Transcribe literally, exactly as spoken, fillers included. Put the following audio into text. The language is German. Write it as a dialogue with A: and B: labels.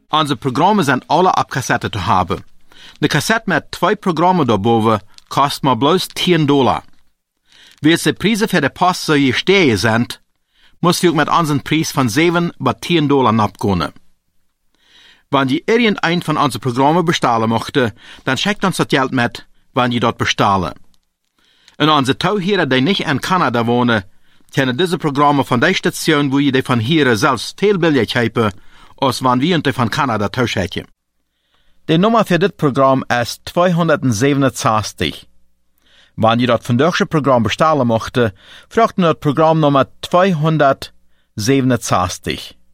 A: Unsere Programme sind alle ab Kassette zu haben. Eine Kassette mit zwei Programmen daarboven kostet maar bloß tien Dollar. Wie jetzt die Preise für die Post so gestiegen sind, muss wir mit unseren Preis von sieben bis tien Dollar abgehen. Wenn ihr irgendein von unseren Programmen bestellen möchte, dann schickt uns das Geld mit, wenn ihr dort bestellen. Und unsere Tauhierer, die nicht in Kanada wohnen, können diese Programme von der Station, wo ihr die von hier selbst viel billiger kaufen, als wenn wir die von Kanada tauschen. Die Nummer für das Programm ist zweihundertsiebenundzwanzig. Wenn ihr das von deutschen Programm bestellen möchte, fragt ihr das Programmnummer zweihundertsiebenundzwanzig.